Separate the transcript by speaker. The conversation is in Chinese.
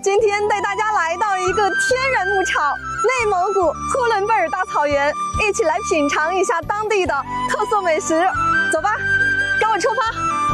Speaker 1: 今天带大家来到一个天然牧场——内蒙古呼伦贝尔大草原，一起来品尝一下当地的特色美食。走吧，跟我出发！